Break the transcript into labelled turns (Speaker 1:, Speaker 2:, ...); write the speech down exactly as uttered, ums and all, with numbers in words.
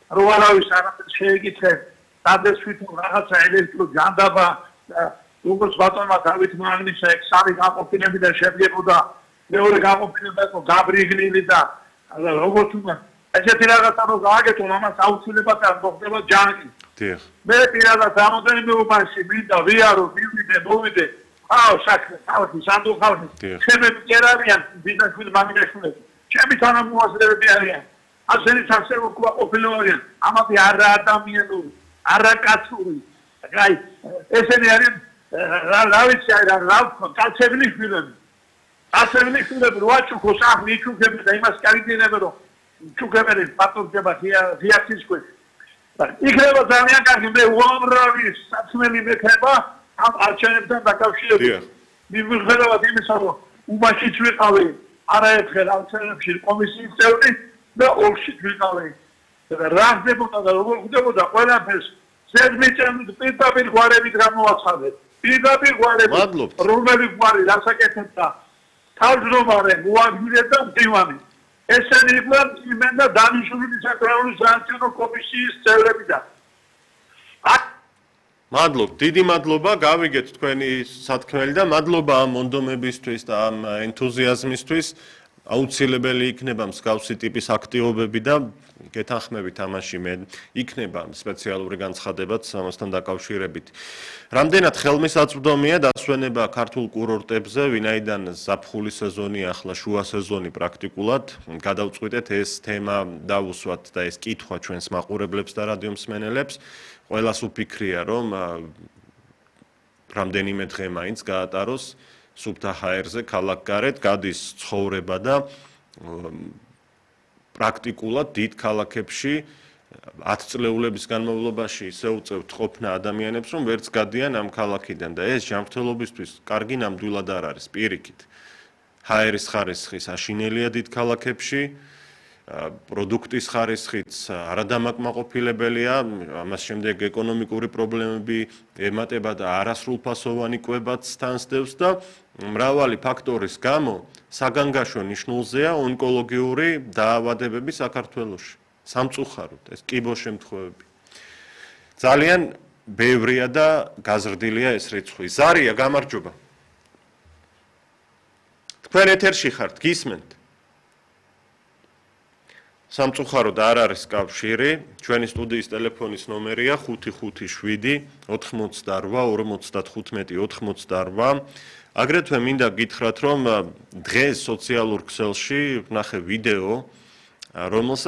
Speaker 1: რო არავის არაფერს შეეკითხე, სადაც თვითონ რაღაცა ელექტრო ჯანდაბა როგორც ბატონმა დავით მაგნისა ეგ სამი გაყოფილებიდან შედგებოდა მეორე გაყოფილება იყო გაბრიგნილი და როგორც უნდა ესეთი რაღაცა რო გააკეთო ამას აუცილებლად არ მოხდება ჯანგი.
Speaker 2: დიახ.
Speaker 1: მე პირადად რამოდენიმე უბანში მინდა ვიარო, მივიდე, მოვიდე. აუ, საქმე, ხალხი, სანდო ხალხი. ჩემები კი არ არიან ბიზნესმენი მაგნეშულები. ჩემი თანამოაზრეები არიან. ასენი სასწავლო ყოფილობენ. ამათი არა ადამიანური, არა კაცური. აი, ესენი არიან რა ვიცი, რა რა კაცებილი ხილები. კაცებილი ხილები რო აჩუქოს ახლა იჩუქები და იმას კარგინებენ რომ ჩუქებენ პატურდება რეაქციის ქვეშ. იქნება ძალიან კარგი მე უამრავი საქმელი მექნება ამ არჩევნებთან დაკავშირებით. მიუხედავად იმისა, რომ უბანშიც ვიყავი არაერთხელ არჩევნებში კომისიის წევრი და ორშიც ვიყავი. და რა ხდებოდა და როგორ ხდებოდა ყველაფერს ზედმიწევნით პირდაპირ გვარებით გამოვაცხადეთ. პირდაპირ გვარებით რომელი გვარი რასაკეთებდა თავმჯდომარე მოადგილე და მდივანი. ესენი იყვნენ იმენ და დანიშნული საკრაული საარჩევნო კომისიის წევრებიდან.
Speaker 2: მადლობ, დიდი მადლობა, გავიგეთ თქვენი სათქმელი და მადლობა ამ მონდომებისთვის და ამ ენთუზიაზმისთვის. აუცილებელი იქნება მსგავსი ტიპის აქტივობები და გეთანხმებით ამაში მე იქნება სპეციალური განცხადებაც ამასთან დაკავშირებით. რამდენად ხელმისაწვდომია დასვენება ქართულ კურორტებზე, ვინაიდან ზაფხული სეზონია, ახლა შუა სეზონი პრაქტიკულად, გადავწყვიტეთ ეს თემა დავუსვათ და ეს კითხვა ჩვენს მაყურებლებს და რადიომსმენელებს. ყველას უფიქრია, რომ რამდენიმე დღე მაინც გაატაროს სუფთა ჰაერზე ქალაქგარეთ გადის ცხოვრება და პრაქტიკულად დიდ ქალაქებში ათ წლეულების განმავლობაში ისე უწევთ ყოფნა ადამიანებს, რომ ვერც გადიან ამ ქალაქიდან და ეს ჯანმრთელობისთვის კარგი ნამდვილად არ არის პირიქით. ჰაერის ხარისხი საშინელია დიდ ქალაქებში, პროდუქტის ხარისხიც არადამაკმაყოფილებელია, ამას შემდეგ ეკონომიკური პრობლემები ემატება და არასრულფასოვანი კვებაც თანსდევს და მრავალი ფაქტორის გამო საგანგაშო ნიშნულზეა ონკოლოგიური დაავადებები საქართველოში. სამწუხაროდ ეს კიბო შემთხვევები. ძალიან ბევრია და გაზრდილია ეს რიცხვი. ზარია, გამარჯობა. თქვენ ეთერში ხართ, გისმენთ? სამწუხაროდ არ არის კავშირი, ჩვენი სტუდიის ტელეფონის ნომერია ხუთი ხუთი შვიდი ოთხმოცდაორვა ორმოცდათხუთმეტი ოთხმოცდაორვა. აგრეთვე მინდა გითხრათ, რომ დღეს სოციალურ ქსელში ვნახე ვიდეო, რომელსაც